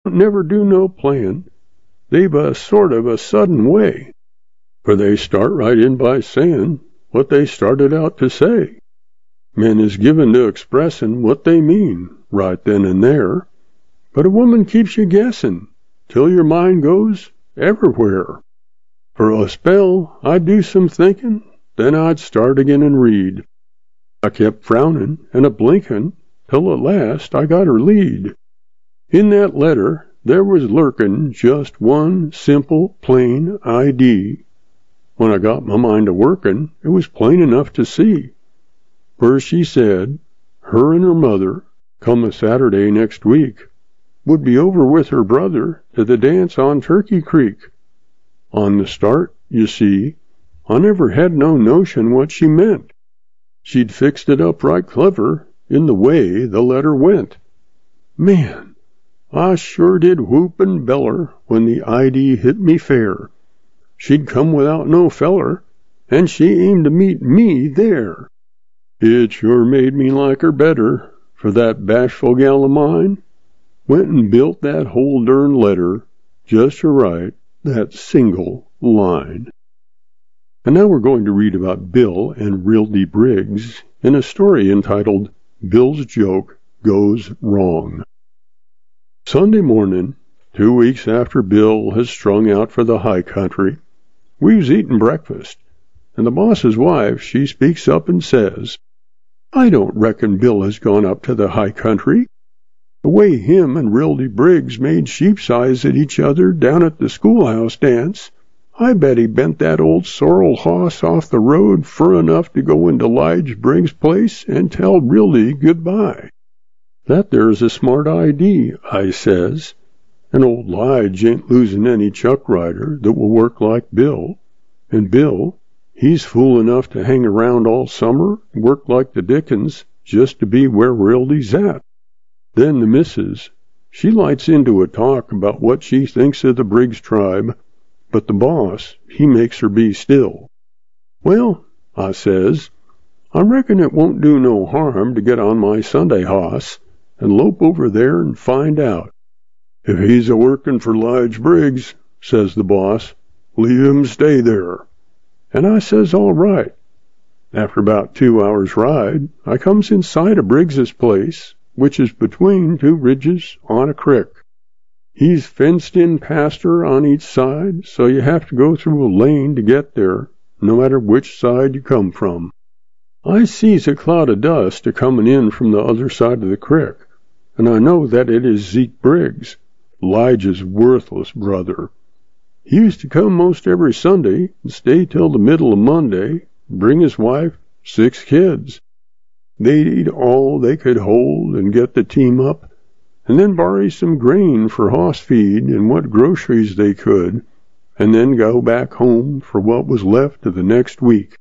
don't never do no plan. They've a sort of a sudden way, for they start right in by saying what they started out to say. Men is given to expressin' what they mean right then and there, but a woman keeps you guessing till your mind goes everywhere. For a spell I'd do some thinking, then I'd start again and read. I kept frowning and a-blinking till at last I got her lead. In that letter there was lurking just one simple, plain idea. When I got my mind a-working, it was plain enough to see. Where she said her and her mother, come a Saturday next week, would be over with her brother to the dance on Turkey Creek. On the start, you see, I never had no notion what she meant. She'd fixed it up right clever in the way the letter went. Man, I sure did whoop and beller when the idea hit me fair. She'd come without no feller, and she aimed to meet me there. It sure made me like her better, for that bashful gal of mine went and built that whole dern letter just to write that single line. And now we're going to read about Bill and Rildy Briggs in a story entitled Bill's Joke Goes Wrong. Sunday morning, 2 weeks after Bill has strung out for the high country, we was eating breakfast, and the boss's wife, she speaks up and says, "I don't reckon Bill has gone up to the high country. The way him and Rildy Briggs made sheep's eyes at each other down at the schoolhouse dance, I bet he bent that old sorrel hoss off the road fur enough to go into Lige Briggs' place and tell Rildy goodbye." "That there's a smart idea," I says, "and old Lige ain't losing any chuck rider that will work like Bill. And Bill, he's fool enough to hang around all summer and work like the dickens just to be where Rildy's at." Then the missus, she lights into a talk about what she thinks of the Briggs tribe, but the boss, he makes her be still. "Well," I says, "I reckon it won't do no harm to get on my Sunday hoss and lope over there and find out." "If he's a-working for Lige Briggs," says the boss, "leave him stay there." And I says, all right. After about 2 hours' ride, I comes in sight of Briggs's place, which is between two ridges on a crick. He's fenced-in pasture on each side, so you have to go through a lane to get there, no matter which side you come from. I sees a cloud of dust a-comin' in from the other side of the crick, and I know that it is Zeke Briggs, Lige's worthless brother. He used to come most every Sunday and stay till the middle of Monday, bring his wife 6 kids. They'd eat all they could hold and get the team up, and then borrow some grain for hoss feed and what groceries they could, and then go back home for what was left of the next week.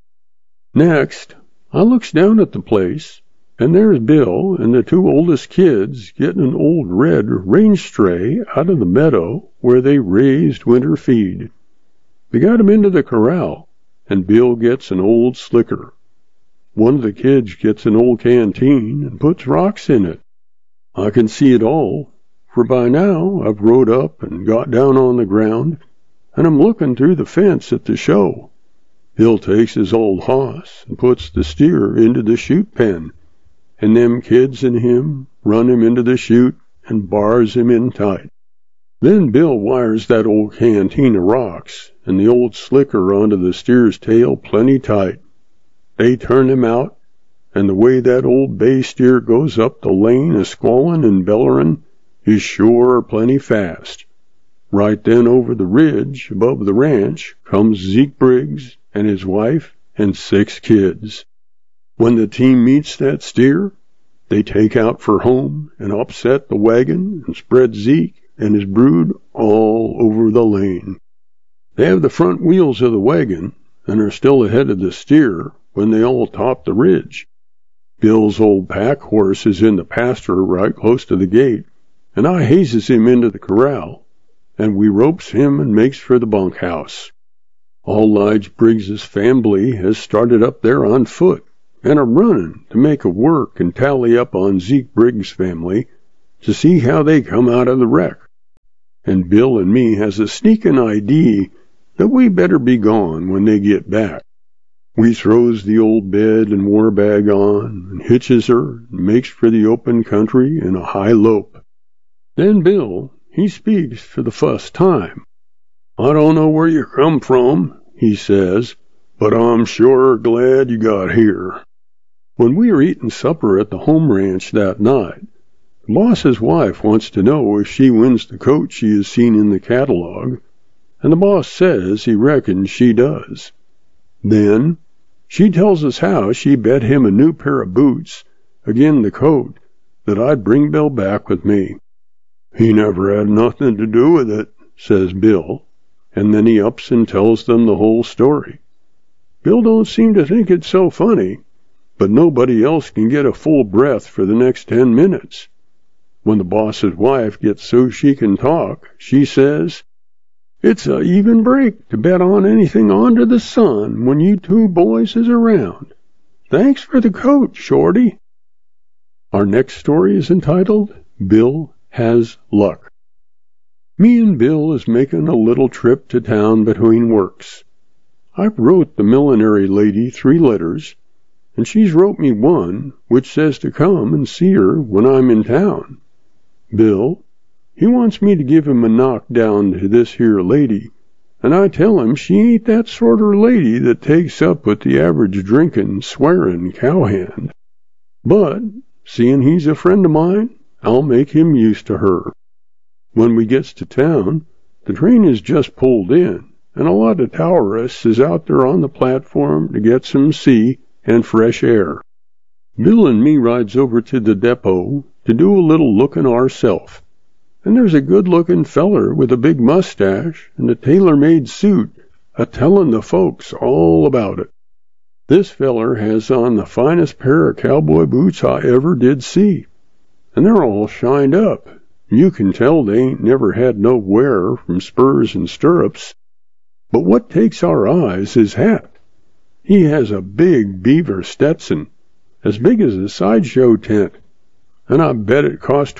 Next, I looks down at the place, and there's Bill and the 2 oldest kids getting an old red range stray out of the meadow where they raised winter feed. They got him into the corral, and Bill gets an old slicker. One of the kids gets an old canteen and puts rocks in it. I can see it all, for by now I've rode up and got down on the ground, and I'm looking through the fence at the show. Bill takes his old hoss and puts the steer into the chute pen, and them kids and him run him into the chute and bars him in tight. Then Bill wires that old canteen of rocks and the old slicker onto the steer's tail plenty tight. They turn him out, and the way that old bay steer goes up the lane a-squallin' and bellerin' is sure plenty fast. Right then over the ridge above the ranch comes Zeke Briggs and his wife and 6 kids. When the team meets that steer, they take out for home and upset the wagon and spread Zeke and his brood all over the lane. They have the front wheels of the wagon and are still ahead of the steer when they all top the ridge. Bill's old pack horse is in the pasture right close to the gate, and I hazes him into the corral, and we ropes him and makes for the bunkhouse. All Lige Briggs's family has started up there on foot, and are running to make a work and tally up on Zeke Briggs' family to see how they come out of the wreck. and Bill and me has a sneaking idea that we better be gone when they get back. We throws the old bed and war bag on, and hitches her, and makes for the open country in a high lope. Then Bill, he speaks for the first time. "I don't know where you come from," he says, "but I'm sure glad you got here." When we are eating supper at the home ranch that night, the boss's wife wants to know if she wins the coat she has seen in the catalog, and the boss says he reckons she does. Then she tells us how she bet him a new pair of boots agin the coat that I'd bring Bill back with me. "He never had nothing to do with it," says Bill, and then he ups and tells them the whole story. Bill don't seem to think it's so funny, but nobody else can get a full breath for the next 10 minutes. When the boss's wife gets so she can talk, she says, "It's a even break to bet on anything under the sun when you two boys is around. Thanks for the coat, Shorty." Our next story is entitled, Bill Has Luck. Me and Bill is making a little trip to town between works. I've wrote the millinery lady 3 letters, and she's wrote me one which says to come and see her when I'm in town. Bill, he wants me to give him a knock down to this here lady, and I tell him she ain't that sorter lady that takes up with the average drinkin', swearin' cowhand. But, seeing he's a friend of mine, I'll make him used to her. When we gets to town, the train is just pulled in, and a lot of tourists is out there on the platform to get some sea and fresh air. Bill and me rides over to the depot to do a little looking ourself, and there's a good-looking feller with a big mustache and a tailor-made suit a-tellin' the folks all about it. This feller has on the finest pair of cowboy boots I ever did see, and they're all shined up. You can tell they ain't never had no wear from spurs and stirrups. But what takes our eyes is hat. He has a big beaver Stetson, as big as a sideshow tent, and I bet it cost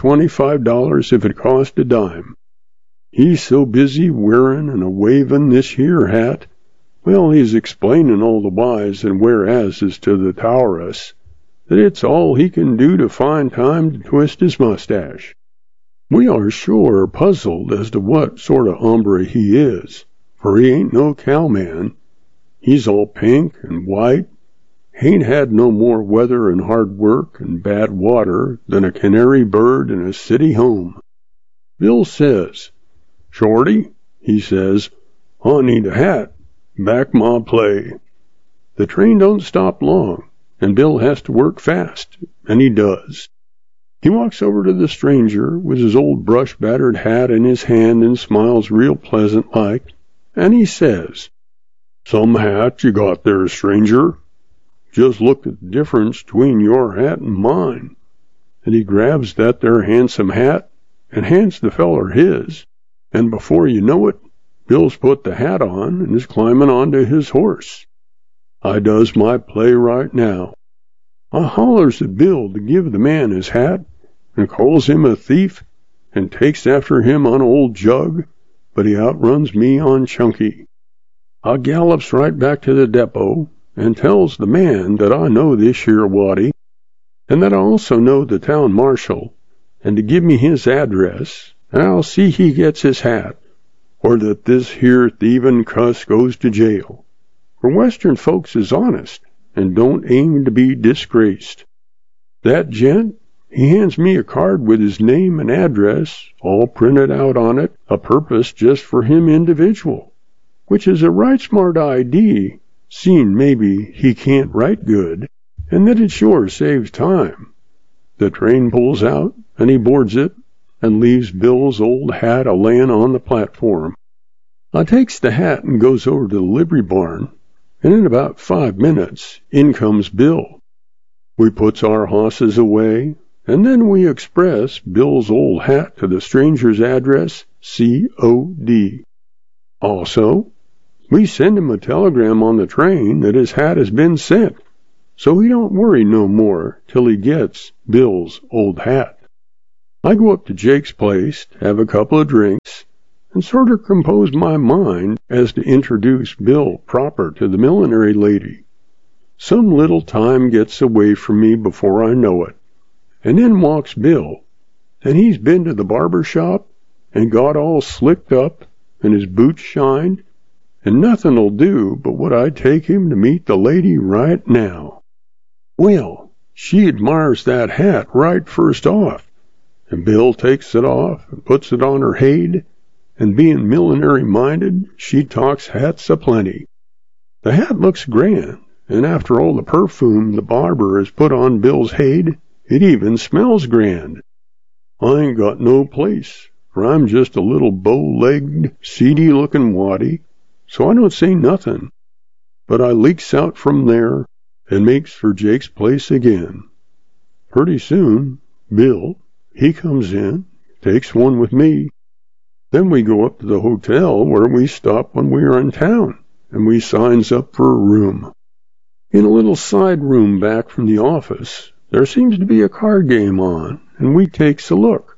$25 if it cost a dime. He's so busy wearin' and a-wavin' this here hat, well, he's explainin' all the whys and whereases to the tourists, that it's all he can do to find time to twist his mustache. We are sure puzzled as to what sort of hombre he is, for he ain't no cowman. He's all pink and white, ain't had no more weather and hard work and bad water than a canary bird in a city home. Bill says, "Shorty," he says, "I need a hat. Back my play." The train don't stop long, and Bill has to work fast, and he does. He walks over to the stranger with his old brush-battered hat in his hand and smiles real pleasant-like, and he says, "Some hat you got there, stranger. Just look at the difference between your hat and mine." And he grabs that there handsome hat and hands the feller his, and before you know it, Bill's put the hat on and is climbing onto his horse. I does my play right now. I hollers at Bill to give the man his hat, and calls him a thief, and takes after him on old Jug, but he outruns me on Chunky. I gallops right back to the depot, and tells the man that I know this here waddy, and that I also know the town marshal, and to give me his address, and I'll see he gets his hat, or that this here thievin' cuss goes to jail. For Western folks is honest, and don't aim to be disgraced. That gent, he hands me a card with his name and address, all printed out on it, a purpose just for him individual, which is a right smart idea, seeing maybe he can't write good, and that it sure saves time. The train pulls out, and he boards it, and leaves Bill's old hat a-layin' on the platform. I takes the hat and goes over to the livery barn, and in about 5 minutes, in comes Bill. We puts our hosses away, and then we express Bill's old hat to the stranger's address, C.O.D. Also, we send him a telegram on the train that his hat has been sent, so he don't worry no more till he gets Bill's old hat. I go up to Jake's place to have a couple of drinks, and sort of compose my mind as to introduce Bill proper to the millinery lady. Some little time gets away from me before I know it, and in walks Bill, and he's been to the barber shop and got all slicked up, and his boots shined, and nothing'll do but what I'd take him to meet the lady right now. Well, she admires that hat right first off, and Bill takes it off and puts it on her head, and being millinery-minded, she talks hats aplenty. The hat looks grand, and after all the perfume the barber has put on Bill's head, it even smells grand. I ain't got no place, for I'm just a little bow-legged, seedy-looking waddy, so I don't say nothing, but I leaks out from there and makes for Jake's place again. Pretty soon, Bill, he comes in, takes one with me. Then we go up to the hotel where we stop when we are in town, and we signs up for a room. In a little side room back from the office, there seems to be a card game on, and we takes a look.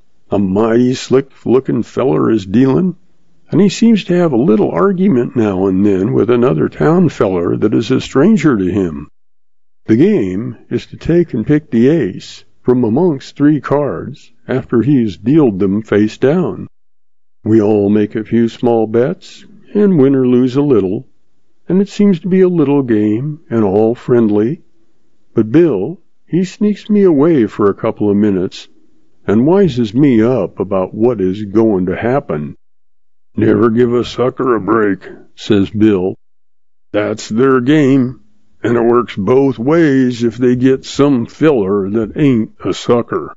A mighty slick-looking feller is dealin', and he seems to have a little argument now and then with another town feller that is a stranger to him. The game is to take and pick the ace from amongst 3 cards after he's dealed them face down. We all make a few small bets, and win or lose a little, and it seems to be a little game, and all friendly. But Bill, he sneaks me away for a couple of minutes, and wises me up about what is going to happen. "Never give a sucker a break," says Bill. "That's their game, and it works both ways if they get some filler that ain't a sucker."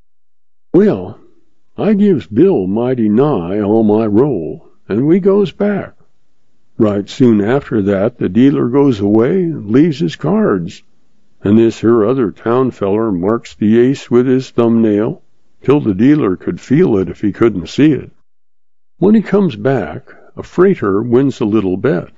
Well, I gives Bill mighty nigh all my roll, and we goes back. Right soon after that, the dealer goes away and leaves his cards, and this here other town feller marks the ace with his thumbnail, till the dealer could feel it if he couldn't see it. When he comes back, a freighter wins a little bet.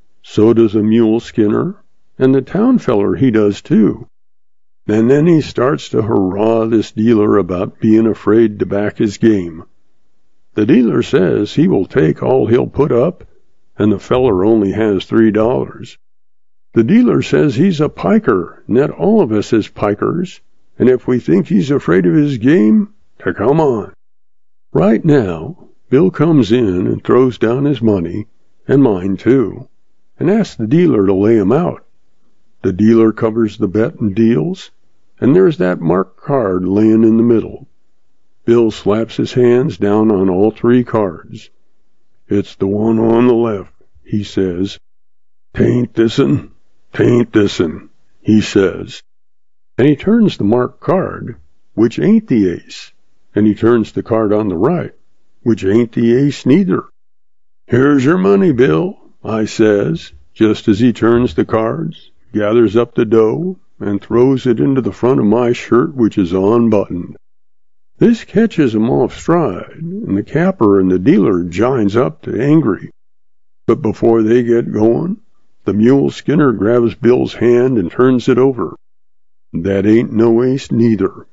So does a mule skinner, and the town feller he does too. And then he starts to hurrah this dealer about being afraid to back his game. The dealer says he will take all he'll put up, and the feller only has $3. The dealer says he's a piker, and that all of us is pikers, and if we think he's afraid of his game, to come on. Right now, Bill comes in and throws down his money, and mine too, and asks the dealer to lay him out. The dealer covers the bet and deals, and there's that marked card laying in the middle. Bill slaps his hands down on all 3 cards. "It's the one on the left," he says. "'Tain't this'n, 'tain't this'n," he says. And he turns the marked card, which ain't the ace, and he turns the card on the right, which ain't the ace neither. "Here's your money, Bill," I says, just as he turns the cards, gathers up the dough, and throws it into the front of my shirt, which is unbuttoned. This catches 'em off stride, and the capper and the dealer jines up to angry. But before they get going, the mule skinner grabs Bill's hand and turns it over. "That ain't no ace neither."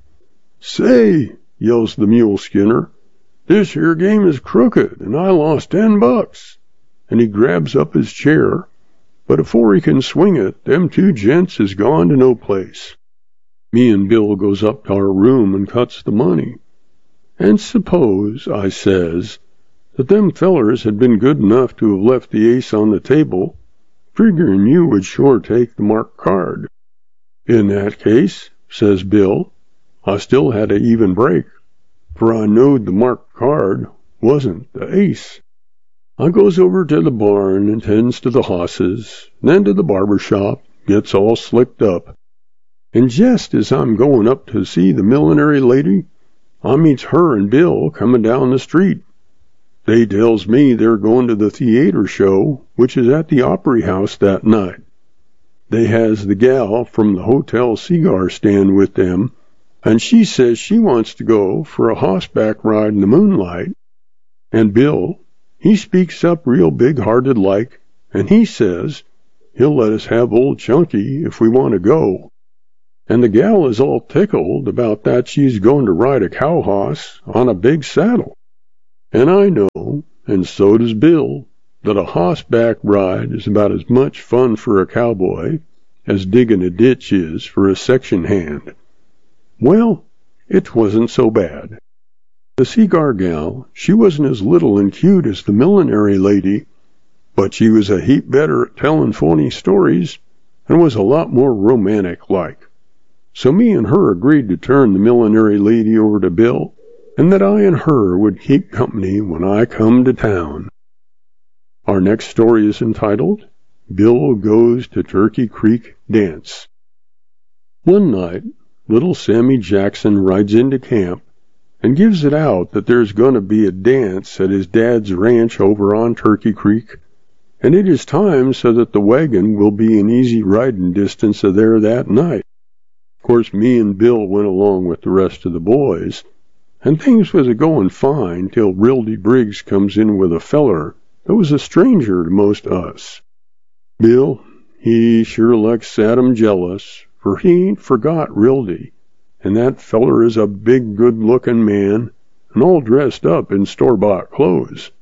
"Say," yells the mule skinner, "this here game is crooked, and I lost $10. And he grabs up his chair, but afore he can swing it, them 2 gents is gone to no place. Me and Bill goes up to our room and cuts the money. And suppose, I says, that them fellers had been good enough to have left the ace on the table, figuring you would sure take the marked card. "In that case," says Bill, "I still had a even break, for I knowed the marked card wasn't the ace." I goes over to the barn and tends to the hosses, then to the barber shop, gets all slicked up. And just as I'm going up to see the millinery lady, I meets her and Bill coming down the street. They tells me they're going to the theater show, which is at the Opry House that night. They has the gal from the hotel cigar stand with them, and she says she wants to go for a horseback ride in the moonlight. And Bill, he speaks up real big-hearted like, and he says he'll let us have old Chunky if we want to go. And the gal is all tickled about that she's going to ride a cow hoss on a big saddle. And I know, and so does Bill, that a hossback ride is about as much fun for a cowboy as digging a ditch is for a section hand. Well, it wasn't so bad. The cigar gal, she wasn't as little and cute as the millinery lady, but she was a heap better at telling phony stories and was a lot more romantic-like. So me and her agreed to turn the millinery lady over to Bill, and that I and her would keep company when I come to town. Our next story is entitled, Bill Goes to Turkey Creek Dance. One night, little Sammy Jackson rides into camp and gives it out that there's going to be a dance at his dad's ranch over on Turkey Creek, and it is time so that the wagon will be in easy riding distance of there that night. Of course, me and Bill went along with the rest of the boys, and things was a-going fine till Rildy Briggs comes in with a feller that was a stranger to most us. Bill, he sure looks Saddam jealous, for he ain't forgot Rildy, and that feller is a big, good-looking man, and all dressed up in store-bought clothes.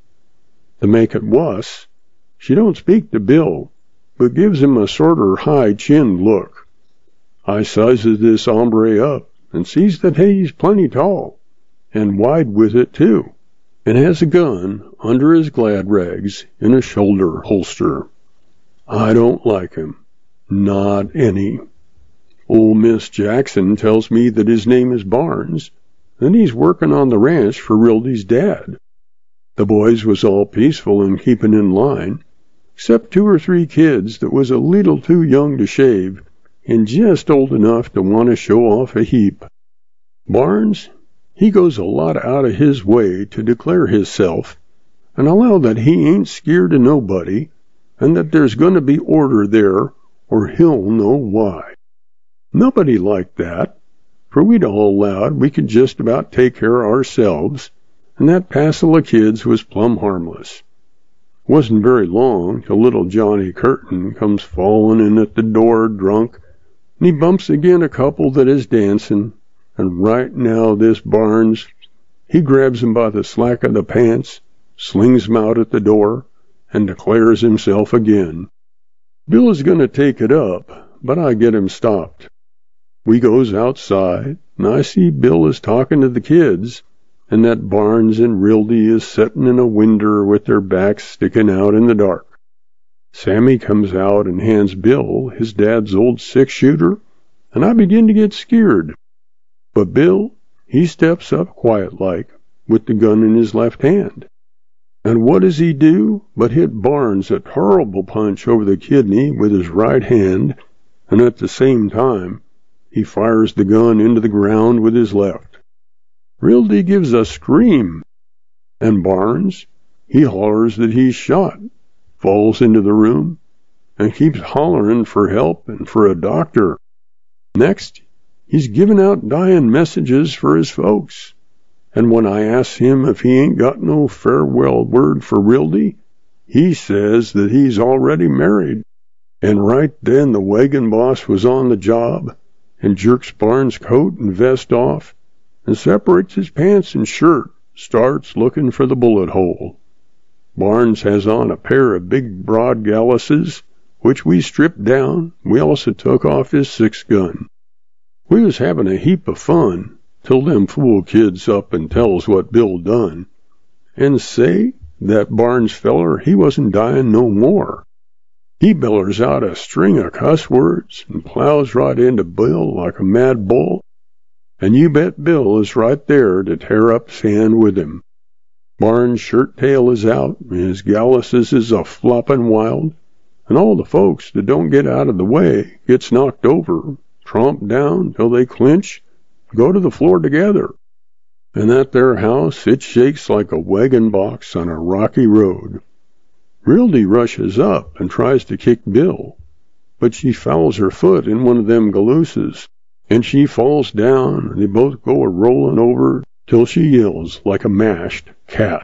To make it wuss, she don't speak to Bill, but gives him a sorter high-chinned look. I sizes this hombre up, and sees that he's plenty tall, and wide with it too, and has a gun under his glad rags in a shoulder holster. I don't like him, not any. Old Miss Jackson tells me that his name is Barnes, and he's working on the ranch for Rildy's dad. The boys was all peaceful and keeping in line, except 2 or 3 kids that was a little too young to shave and just old enough to want to show off a heap. Barnes, he goes a lot out of his way to declare hisself and allow that he ain't scared of nobody and that there's going to be order there or he'll know why. Nobody liked that, for we'd all allowed we could just about take care of ourselves, and that passel of kids was plumb harmless. Wasn't very long till little Johnny Curtin comes falling in at the door drunk, and he bumps again a couple that is dancing, and right now this Barnes, he grabs him by the slack of the pants, slings him out at the door, and declares himself again. Bill is going to take it up, but I get him stopped. We goes outside, and I see Bill is talking to the kids, and that Barnes and Rildy is settin' in a winder with their backs sticking out in the dark. Sammy comes out and hands Bill his dad's old 6-shooter, and I begin to get scared. But Bill, he steps up quiet-like, with the gun in his left hand. And what does he do but hit Barnes a terrible punch over the kidney with his right hand, and at the same time, he fires the gun into the ground with his left. Rildy gives a scream, and Barnes, he hollers that he's shot, falls into the room, and keeps hollering for help and for a doctor. Next, he's giving out dying messages for his folks, and when I ask him if he ain't got no farewell word for Rildy, he says that he's already married. And right then the wagon boss was on the job, and jerks Barnes' coat and vest off, and separates his pants and shirt, starts looking for the bullet hole. Barnes has on a pair of big broad galluses, which we stripped down. We also took off his 6-gun. We was having a heap of fun, till them fool kids up and tells what Bill done. And say, that Barnes feller, he wasn't dying no more. He bellers out a string of cuss words and plows right into Bill like a mad bull, and you bet Bill is right there to tear up sand with him. Barnes' shirt tail is out, and his galluses is a-flopping wild, and all the folks that don't get out of the way gets knocked over, tromp down till they clinch, go to the floor together. And that there house, it shakes like a wagon box on a rocky road. Rildy rushes up and tries to kick Bill, but she fouls her foot in one of them galluses, and she falls down, and they both go a-rolling over till she yells like a mashed cat.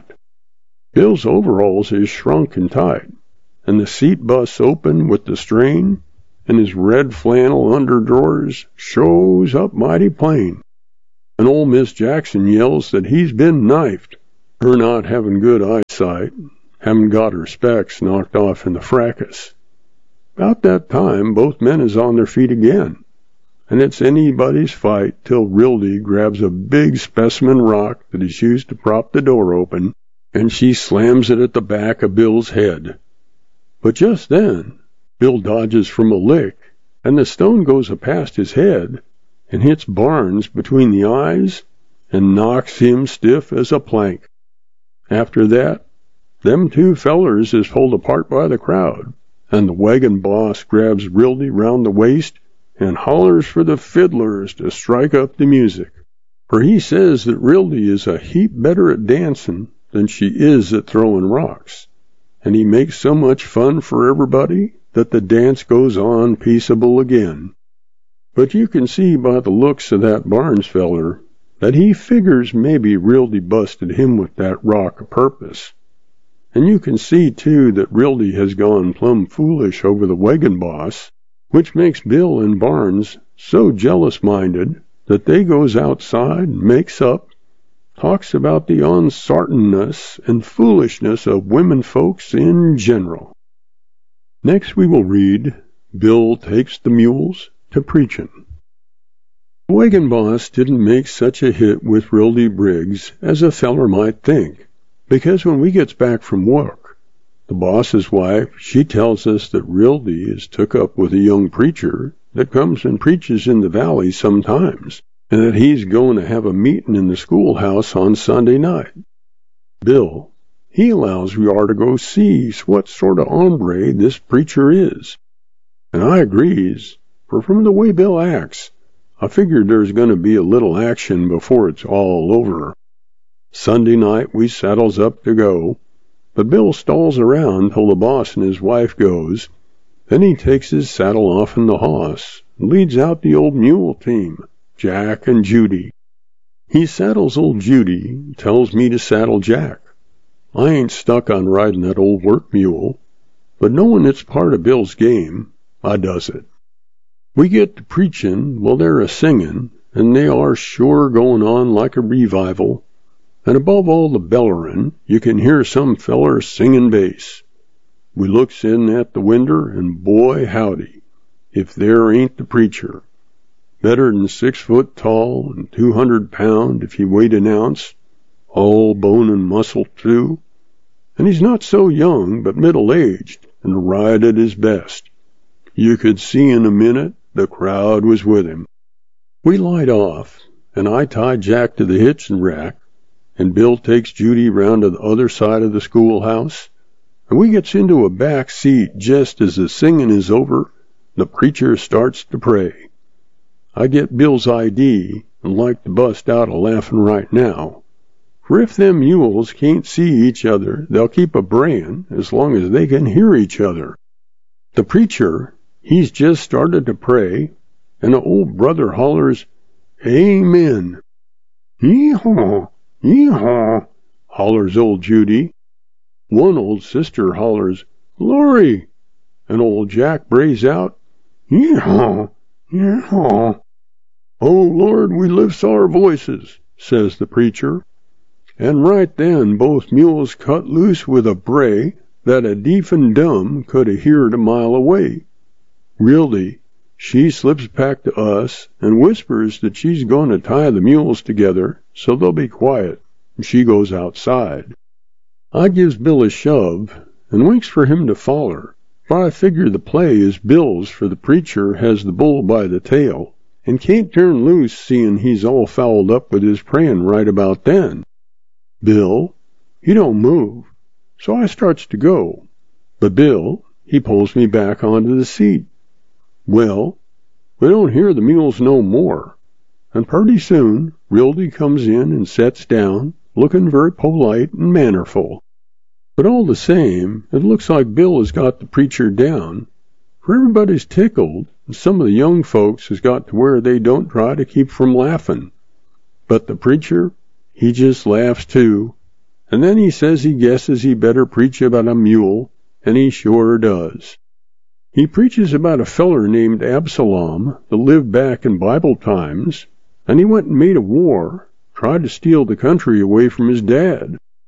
Bill's overalls is shrunk and tight, and the seat busts open with the strain, and his red flannel underdrawers shows up mighty plain. And old Miss Jackson yells that he's been knifed, her not having good eyesight, having got her specs knocked off in the fracas. About that time, both men is on their feet again, and it's anybody's fight till Rildy grabs a big specimen rock that is used to prop the door open, and she slams it at the back of Bill's head. But just then, Bill dodges from a lick, and the stone goes past his head and hits Barnes between the eyes and knocks him stiff as a plank. After that, them two fellers is pulled apart by the crowd, and the wagon boss grabs Rildy round the waist and hollers for the fiddlers to strike up the music, for he says that Rildy is a heap better at dancing than she is at throwing rocks, and he makes so much fun for everybody that the dance goes on peaceable again. But you can see by the looks of that Barnes feller that he figures maybe Rildy busted him with that rock a purpose. And you can see, too, that Rildy has gone plumb foolish over the wagon boss, which makes Bill and Barnes so jealous-minded that they goes outside and makes up, talks about the onsartainness and foolishness of women folks in general. Next we will read, Bill Takes the Mules to Preachin'. The wagon boss didn't make such a hit with Rildy Briggs as a feller might think, because when we gets back from work, the boss's wife, she tells us that Rildy is took up with a young preacher that comes and preaches in the valley sometimes, and that he's going to have a meeting in the schoolhouse on Sunday night. Bill, he allows we are to go see what sort of hombre this preacher is. And I agrees, for from the way Bill acts, I figured there's going to be a little action before it's all over. Sunday night we saddles up to go, but Bill stalls around till the boss and his wife goes. Then he takes his saddle off in the hoss and leads out the old mule team, Jack and Judy. He saddles old Judy and tells me to saddle Jack. I ain't stuck on riding that old work mule, but knowing it's part of Bill's game, I does it. We get to preachin' while they're a-singin', and they are sure going on like a revival. And above all the bellerin', you can hear some feller singin' bass. We looks in at the winder, and boy howdy, if there ain't the preacher. Better than 6 foot tall and 200 pound if he weighed an ounce, all bone and muscle too. And he's not so young, but middle-aged, and right at his best. You could see in a minute the crowd was with him. We light off, and I tie Jack to the hitchin' rack, and Bill takes Judy round to the other side of the schoolhouse, and we gets into a back seat just as the singin' is over. The preacher starts to pray. I get Bill's ID and like to bust out a-laughin' right now, for if them mules can't see each other, they'll keep a-brayin' as long as they can hear each other. The preacher, he's just started to pray, and the old brother hollers, Amen. Yee-haw, yee-haw, hollers old Judy. One old sister hollers, Glory, and old Jack brays out, Yee-haw, yee-haw. Oh, Lord, we lifts our voices, says the preacher. And right then both mules cut loose with a bray that a deaf and dumb could a heard a mile away. Rildy, she slips back to us and whispers that she's going to tie the mules together so they'll be quiet, and she goes outside. I gives Bill a shove and winks for him to foller, for I figure the play is Bill's, for the preacher has the bull by the tail and can't turn loose seeing he's all fouled up with his prayin' right about then. Bill, he don't move, so I starts to go, but Bill, he pulls me back onto the seat. Well, we don't hear the mules no more, and purty soon Rildy comes in and sets down, looking very polite and mannerful. But all the same, it looks like Bill has got the preacher down, for everybody's tickled, and some of the young folks has got to where they don't try to keep from laughing. But the preacher, he just laughs too, and then he says he guesses he better preach about a mule, and he sure does. He preaches about a feller named Absalom that lived back in Bible times, and he went and made a war, tried to steal the country away from his dad.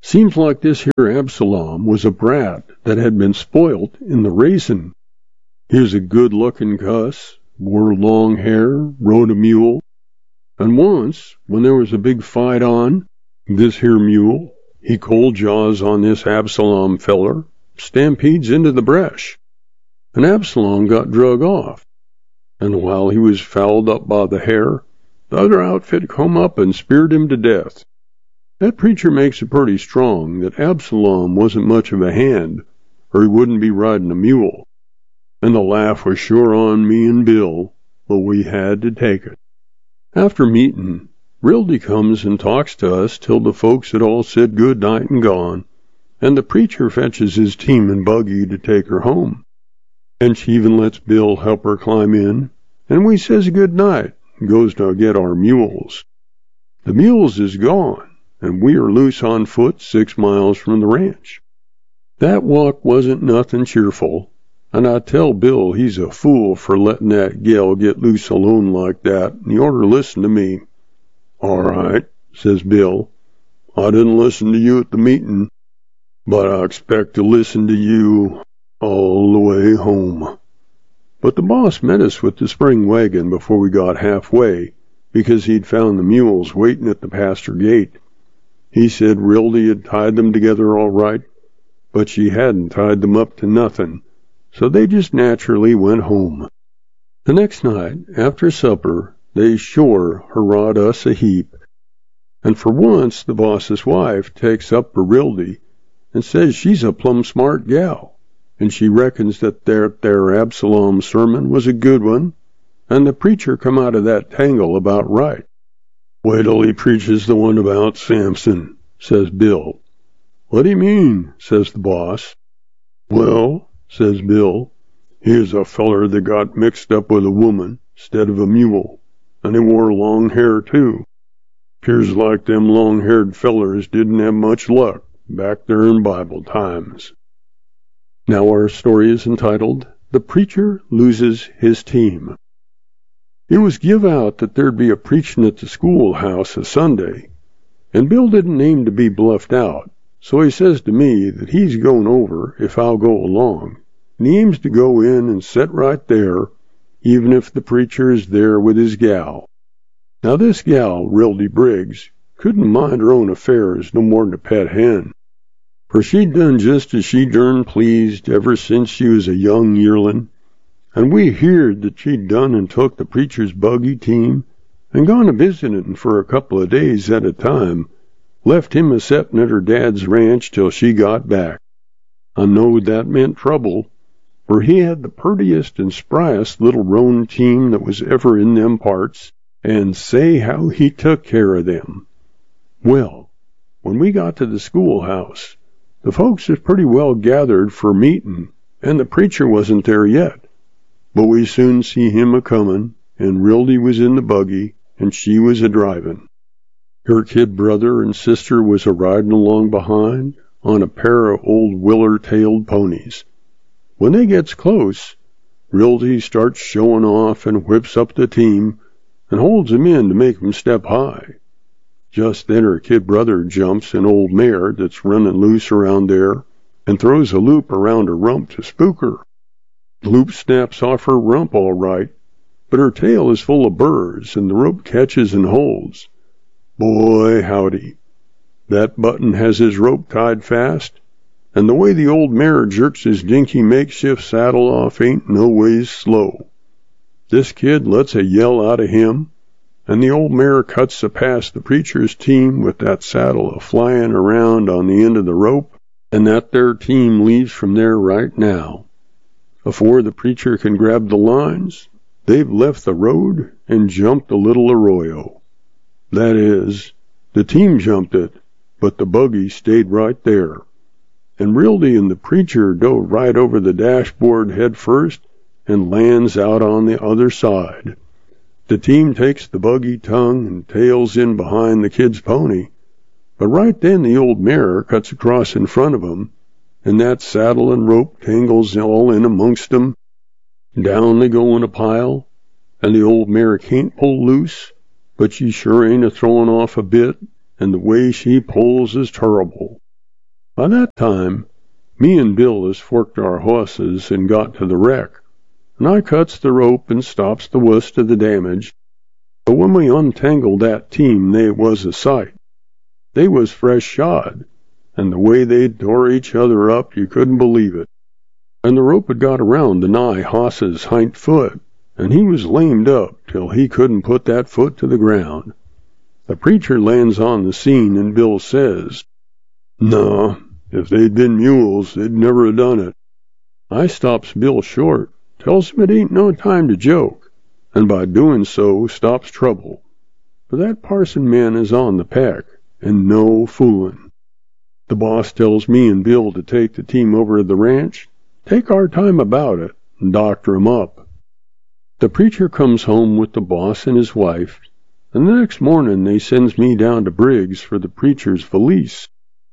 Seems like this here Absalom was a brat that had been spoilt in the racing. He was a good-looking cuss, wore long hair, rode a mule, and once, when there was a big fight on, this here mule, he cold jaws on this Absalom feller, stampedes into the bresh, and Absalom got drug off. And while he was fouled up by the hair, the other outfit come up and speared him to death. That preacher makes it pretty strong that Absalom wasn't much of a hand, or he wouldn't be riding a mule. And the laugh was sure on me and Bill, but we had to take it. After meeting, Rildy comes and talks to us till the folks had all said good night and gone, and the preacher fetches his team and buggy to take her home. And she even lets Bill help her climb in, and we says good night and goes to get our mules. The mules is gone, and we are loose on foot 6 miles from the ranch. That walk wasn't nothing cheerful, and I tell Bill he's a fool for letting that gal get loose alone like that, and he ought to listen to me. All right, says Bill. I didn't listen to you at the meeting, but I expect to listen to you all the way home. But the boss met us with the spring wagon before we got halfway, because he'd found the mules waiting at the pasture gate. He said Rildy had tied them together all right, but she hadn't tied them up to nothing, so they just naturally went home. The next night, after supper, they sure hurrahed us a heap, and for once the boss's wife takes up for Rildy and says she's a plumb smart gal, and she reckons that their Absalom sermon was a good one, and the preacher come out of that tangle about right. Wait till he preaches the one about Samson, says Bill. What do you mean, says the boss. Well, says Bill, here's a feller that got mixed up with a woman instead of a mule, and he wore long hair too. 'Pears like them long-haired fellers didn't have much luck back there in Bible times. Now our story is entitled, The Preacher Loses His Team. It was give out that there'd be a preachin' at the schoolhouse a Sunday, and Bill didn't aim to be bluffed out, so he says to me that he's going over if I'll go along, and he aims to go in and sit right there, even if the preacher is there with his gal. Now this gal, Rildy Briggs, couldn't mind her own affairs no more'n a pet hen, for she'd done just as she dern pleased ever since she was a young yearling, and we heerd that she'd done and took the preacher's buggy team and gone a visitin' for a couple of days at a time, left him a-settin' at her dad's ranch till she got back. I knowed that meant trouble, for he had the purtiest and spryest little roan team that was ever in them parts, and say how he took care of them. Well, when we got to the schoolhouse, the folks was pretty well gathered for meetin', and the preacher wasn't there yet. But we soon see him a-comin', and Rildy was in the buggy, and she was a-drivin'. Her kid brother and sister was a-ridin' along behind on a pair of old willer-tailed ponies. When they gets close, Rildy starts showin' off and whips up the team and holds 'em in to make 'em step high. Just then her kid brother jumps an old mare that's runnin' loose around there and throws a loop around her rump to spook her. The loop snaps off her rump all right, but her tail is full of burrs and the rope catches and holds. Boy, howdy. That button has his rope tied fast, and the way the old mare jerks his dinky makeshift saddle off ain't no ways slow. This kid lets a yell out of him, and the old mare cuts past the preacher's team with that saddle a-flying around on the end of the rope, and that there team leaves from there right now. Afore the preacher can grab the lines, they've left the road and jumped the little arroyo. That is, the team jumped it, but the buggy stayed right there, and Rildy and the preacher dove right over the dashboard head first and lands out on the other side. The team takes the buggy tongue and tails in behind the kid's pony, but right then the old mare cuts across in front of 'em, and that saddle and rope tangles all in amongst 'em. Down they go in a pile, and the old mare can't pull loose, but she sure ain't a-throwing off a bit, and the way she pulls is terrible. By that time, me and Bill has forked our hosses and got to the wreck, and I cuts the rope and stops the worst of the damage. But when we untangled that team, they was a sight. They was fresh shod, and the way they tore each other up, you couldn't believe it. And the rope had got around the nigh hoss's hind foot, and he was lamed up till he couldn't put that foot to the ground. The preacher lands on the scene, and Bill says, "No, if they'd been mules, they'd never have done it." I stops Bill short, tells him it ain't no time to joke, and by doing so stops trouble. For that parson man is on the peck, and no fooling. The boss tells me and Bill to take the team over to the ranch, take our time about it, and doctor 'em up. The preacher comes home with the boss and his wife, and the next morning they sends me down to Briggs for the preacher's valise.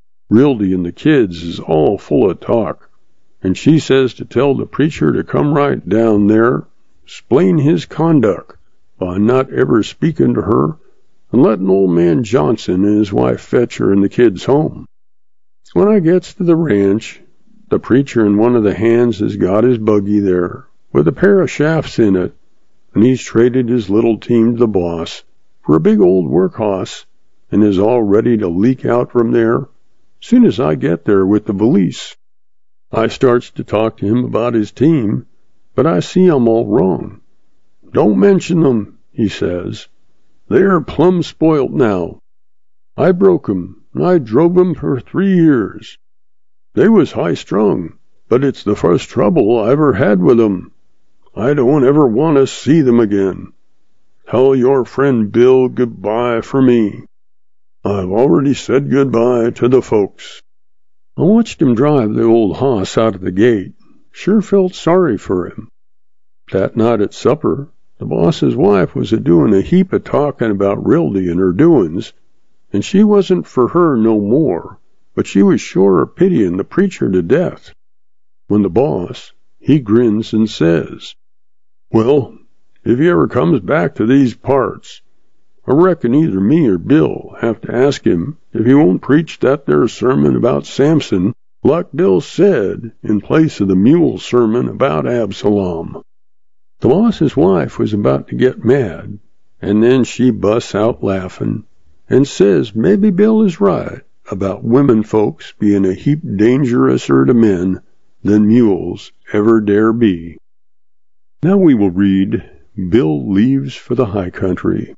Rildy and the kids is all full of talk, and she says to tell the preacher to come right down there, explain his conduct by not ever speaking to her, and letting old man Johnson and his wife fetch her and the kids home. When I gets to the ranch, the preacher and one of the hands has got his buggy there, with a pair of shafts in it, and he's traded his little team to the boss for a big old work hoss, and is all ready to leak out from there soon as I get there with the valise. I starts to talk to him about his team, but I see I'm all wrong. "Don't mention them," he says. "They're plumb spoilt now. I broke 'em, and I drove 'em for 3 years. They was high-strung, but it's the first trouble I ever had with 'em. I don't ever want to see them again. Tell your friend Bill goodbye for me. I've already said goodbye to the folks." I watched him drive the old hoss out of the gate. Sure felt sorry for him. That night at supper, the boss's wife was a-doing a heap of talking about Rildy and her doin's, and she wasn't for her no more, but she was sure of pitying the preacher to death. When the boss, he grins and says, "Well, if he ever comes back to these parts, I reckon either me or Bill have to ask him if he won't preach that there sermon about Samson like Bill said in place of the mule sermon about Absalom." The boss's wife was about to get mad, and then she busts out laughing and says maybe Bill is right about women folks being a heap dangerouser to men than mules ever dare be. Now we will read Bill Leaves for the High Country.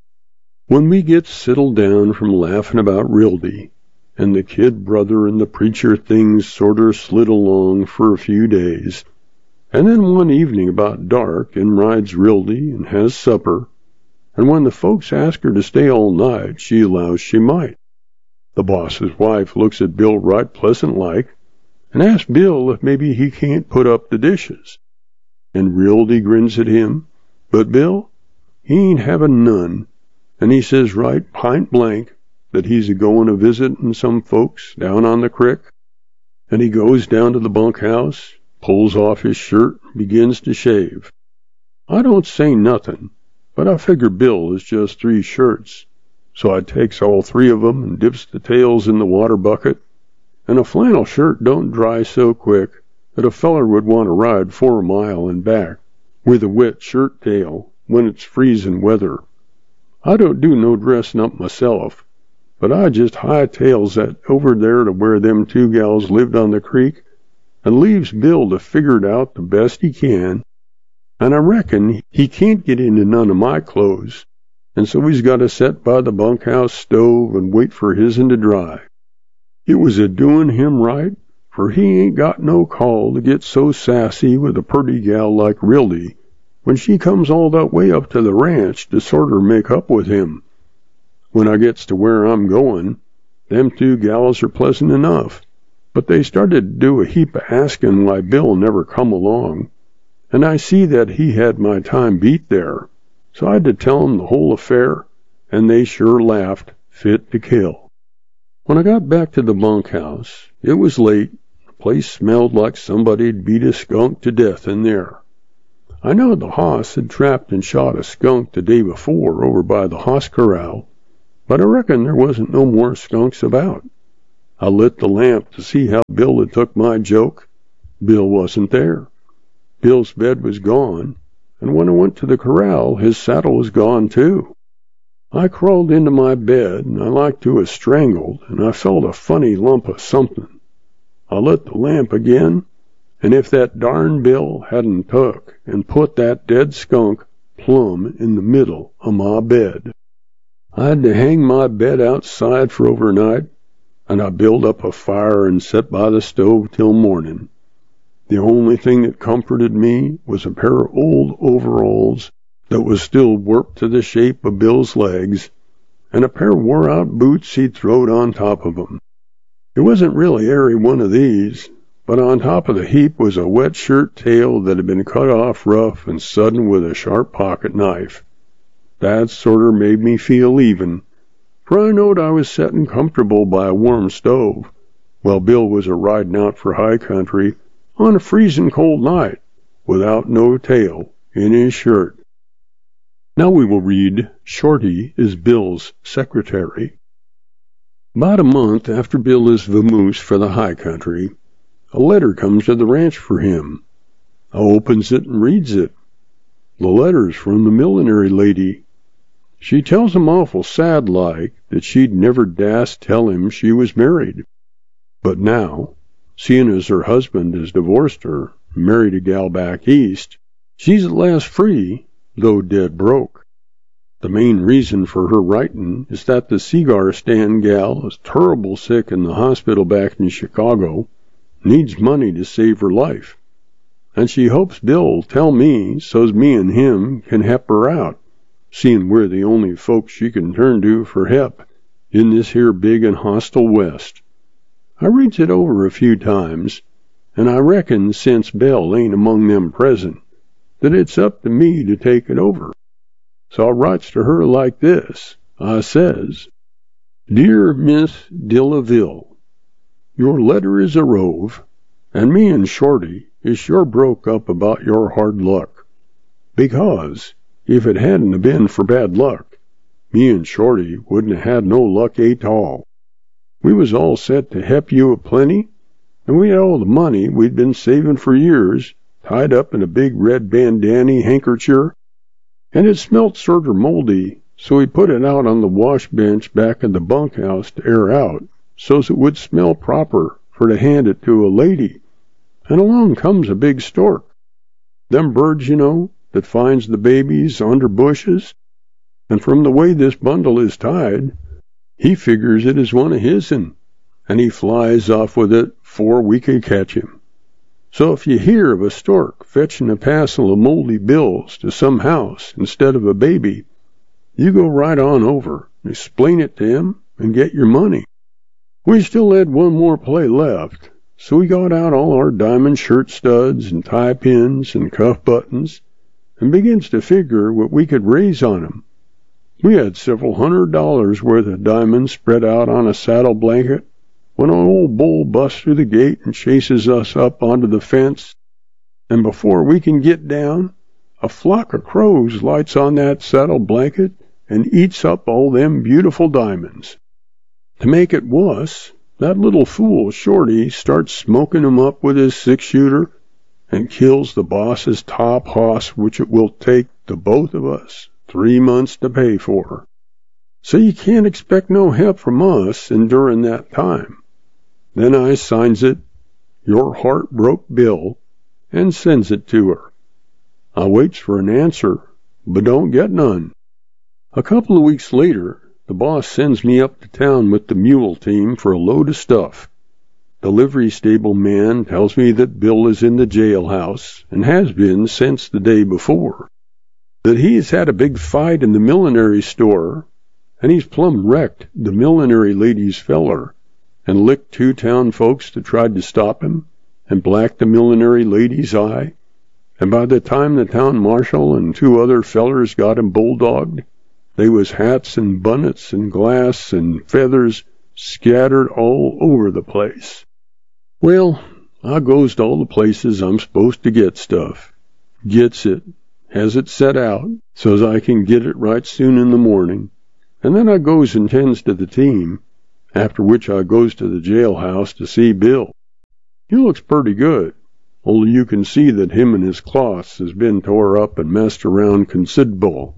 When we get settled down from laughing about Rildy, and the kid brother and the preacher things sorter slid along for a few days, and then one evening about dark in rides Rildy and has supper, and when the folks ask her to stay all night, she allows she might. The boss's wife looks at Bill right pleasant-like, and asks Bill if maybe he can't put up the dishes. And Rildy grins at him, but Bill, he ain't having none, and he says right pint blank that he's a-going to visitin' some folks down on the crick, and he goes down to the bunkhouse, pulls off his shirt, and begins to shave. I don't say nothing, but I figure Bill is just 3 shirts, so I takes all 3 of 'em and dips the tails in the water bucket, and a flannel shirt don't dry so quick that a feller would want to ride 4 mile and back with a wet shirt tail when it's freezing weather. I don't do no dressing up myself, but I just hightails that over there to where them 2 gals lived on the creek, and leaves Bill to figure it out the best he can, and I reckon he can't get into none of my clothes, and so he's got to set by the bunkhouse stove and wait for his'n to dry. It was a-doing him right, for he ain't got no call to get so sassy with a purty gal like Rildy when she comes all that way up to the ranch to sorter make up with him. When I gets to where I'm going, them 2 gals are pleasant enough, but they started to do a heap of asking why Bill never come along, and I see that he had my time beat there, so I had to tell 'em the whole affair, and they sure laughed fit to kill. When I got back to the bunkhouse, it was late. The place smelled like somebody'd beat a skunk to death in there. I know the hoss had trapped and shot a skunk the day before over by the hoss corral, but I reckon there wasn't no more skunks about. I lit the lamp to see how Bill had took my joke. Bill wasn't there. Bill's bed was gone, and when I went to the corral, his saddle was gone too. I crawled into my bed, and I like to have strangled, and I felt a funny lump of something. I lit the lamp again, and if that darn Bill hadn't took and put that dead skunk plumb in the middle of my bed. I had to hang my bed outside for overnight, and I built up a fire and sat by the stove till morning. The only thing that comforted me was a pair of old overalls that was still warped to the shape of Bill's legs, and a pair of wore-out boots he'd throwed on top of 'em. It wasn't really every one of these, but on top of the heap was a wet shirt tail that had been cut off rough and sudden with a sharp pocket knife. That sorter made me feel even, for I knowed I was settin' comfortable by a warm stove, while Bill was a-riding out for high country on a freezing cold night, without no tail in his shirt. Now we will read Shorty is Bill's Secretary. About a month after Bill is vamoosed for the high country, a letter comes to the ranch for him. I opens it and reads it. The letter's from the millinery lady. She tells him awful sad-like that she'd never dast tell him she was married. But now, seeing as her husband has divorced her and married a gal back east, she's at last free, though dead broke. The main reason for her writin' is that the cigar stand gal is terrible sick in the hospital back in Chicago, needs money to save her life, and she hopes Bill'll tell me so's me and him can help her out, seeing we're the only folks she can turn to for help in this here big and hostile West. I reads it over a few times, and I reckon since Bill ain't among them present, that it's up to me to take it over. So I writes to her like this. I says, Dear Miss Dillaville, your letter is a rove, and me and Shorty is sure broke up about your hard luck. Because, if it hadn't a been for bad luck, me and Shorty wouldn't have had no luck at all. We was all set to help you a plenty, and we had all the money we'd been saving for years tied up in a big red bandana handkercher, and it smelt sorter moldy, so we put it out on the wash bench back in the bunkhouse to air out, so's it would smell proper for to hand it to a lady. And along comes a big stork. Them birds, you know, that finds the babies under bushes, and from the way this bundle is tied, he figures it is one of his'n, and he flies off with it 'fore we could catch him. So if you hear of a stork fetching a passel of moldy bills to some house instead of a baby, you go right on over and explain it to him and get your money. We still had one more play left, so we got out all our diamond shirt studs and tie pins and cuff buttons and begins to figure what we could raise on 'em. We had several $100 worth of diamonds spread out on a saddle blanket when an old bull busts through the gate and chases us up onto the fence, and before we can get down, a flock of crows lights on that saddle blanket and eats up all them beautiful diamonds. To make it wuss, that little fool Shorty starts smoking 'em up with his 6-shooter and kills the boss's top hoss, which it will take the both of us 3 months to pay for. So you can't expect no help from us enduring that time. Then I signs it, Your Heart Broke Bill, and sends it to her. I waits for an answer, but don't get none. A couple of weeks later, the boss sends me up to town with the mule team for a load of stuff. The livery stable man tells me that Bill is in the jailhouse, and has been since the day before. That he has had a big fight in the millinery store, and he's plumb wrecked the millinery lady's feller, and licked 2 town folks that tried to stop him, and blacked the millinery lady's eye, and by the time the town marshal and 2 other fellers got him bulldogged, they was hats and bunnets and glass and feathers scattered all over the place. Well, I goes to all the places I'm supposed to get stuff, gets it, has it set out, so's I can get it right soon in the morning, and then I goes and tends to the team, after which I goes to the jailhouse to see Bill. He looks pretty good, only you can see that him and his cloths has been tore up and messed around considerable.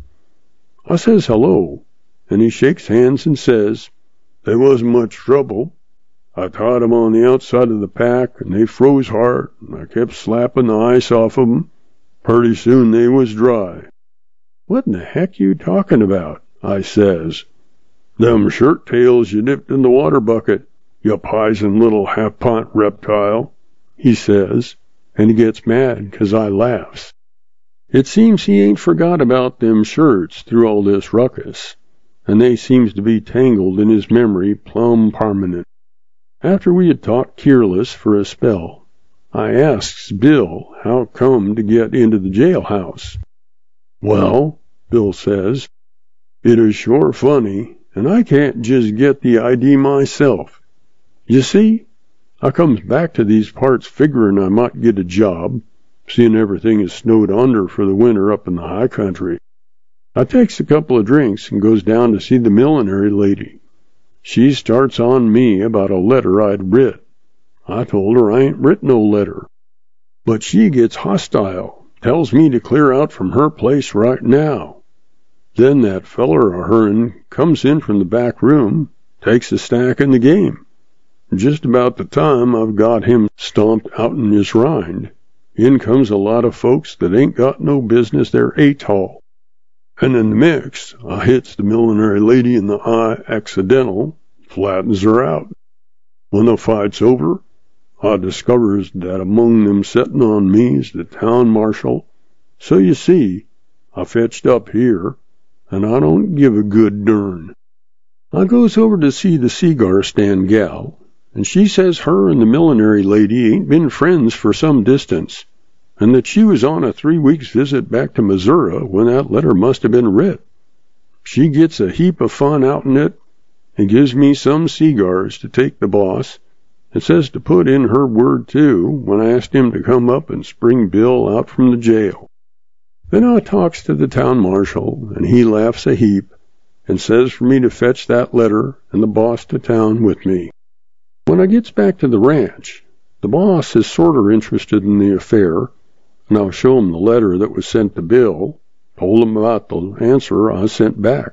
I says hello, and he shakes hands and says, "There wasn't much trouble. I tied 'em on the outside of the pack, and they froze hard, and I kept slapping the ice off of 'em. Pretty soon they was dry." "What in the heck you talking about?" I says. "Them shirt tails you dipped in the water bucket, you pisen little half-pint reptile," he says, and he gets mad 'cause I laughs. It seems he ain't forgot about them shirts through all this ruckus, and they seems to be tangled in his memory plumb parmanent. After we had talked keerless for a spell, I asks Bill how come to get into the jailhouse. "Well," Bill says, "it is sure funny, and I can't just get the ID myself. You see, I comes back to these parts figuring I might get a job, seeing everything is snowed under for the winter up in the high country. I takes a couple of drinks and goes down to see the millinery lady. She starts on me about a letter I'd writ. I told her I ain't writ no letter. But she gets hostile, tells me to clear out from her place right now. Then that feller of hern comes in from the back room, takes a stack in the game. Just about the time I've got him stomped out in his rind, in comes a lot of folks that ain't got no business there atoll. And in the mix, I hits the millinery lady in the eye accidental, flattens her out. When the fight's over, I discovers that among them setting on me is the town marshal. So you see, I fetched up here, and I don't give a good dern. I goes over to see the cigar stand gal, and she says her and the millinery lady ain't been friends for some distance, and that she was on a 3 weeks visit back to Missouri when that letter must have been writ. She gets a heap of fun out in it, and gives me some cigars to take the boss, and says to put in her word too when I asked him to come up and spring Bill out from the jail. Then I talks to the town marshal, and he laughs a heap, and says for me to fetch that letter and the boss to town with me. When I gets back to the ranch, the boss is sorter interested in the affair, and I'll show him the letter that was sent to Bill, told him about the answer I sent back.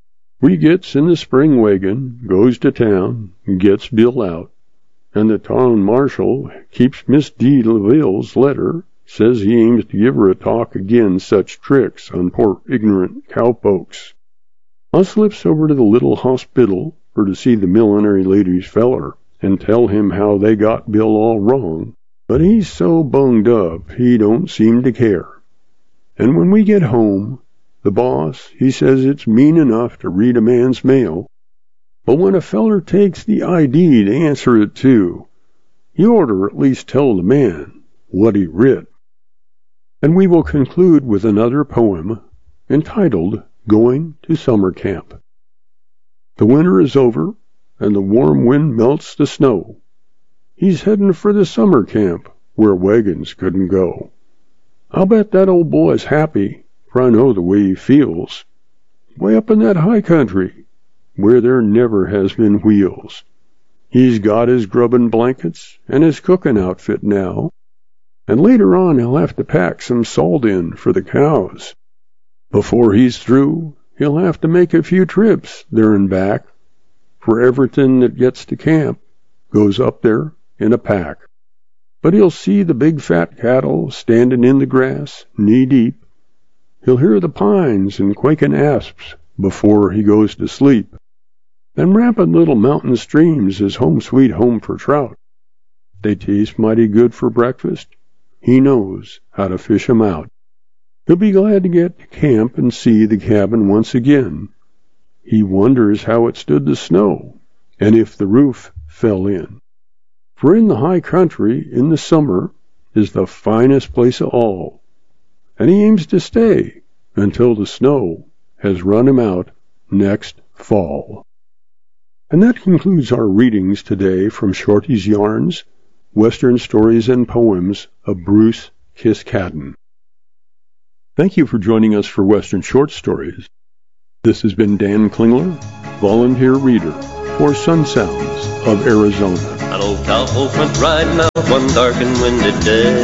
We gets in the spring wagon, goes to town, and gets Bill out, and the town marshal keeps Miss D. LaVille's letter, says he aims to give her a talk agin such tricks on poor ignorant cowpokes. I slips over to the little hospital for to see the millinery lady's feller, and tell him how they got Bill all wrong, but he's so bunged up he don't seem to care. And when we get home, the boss, he says it's mean enough to read a man's mail, but when a feller takes the ID to answer it to, he oughter at least tell the man what he writ. And we will conclude with another poem entitled Going to Summer Camp. The winter is over, and the warm wind melts the snow. He's heading for the summer camp where wagons couldn't go. I'll bet that old boy's happy, for I know the way he feels, way up in that high country where there never has been wheels. He's got his grubbin' blankets and his cooking outfit now, and later on he'll have to pack some salt in for the cows. Before he's through, he'll have to make a few trips there and back, for everything that gets to camp goes up there in a pack. But he'll see the big fat cattle standing in the grass knee-deep. He'll hear the pines and quaking asps before he goes to sleep. Them rapid little mountain streams is home sweet home for trout. They taste mighty good for breakfast. He knows how to fish 'em out. He'll be glad to get to camp and see the cabin once again. He wonders how it stood the snow, and if the roof fell in. For in the high country, in the summer, is the finest place of all, and he aims to stay until the snow has run him out next fall. And that concludes our readings today from Shorty's Yarns, Western Stories and Poems of Bruce Kiskadden. Thank you for joining us for Western Short Stories. This has been Dan Klingler, volunteer reader for Sun Sounds of Arizona. An old cowpoke went riding out one dark and windy day.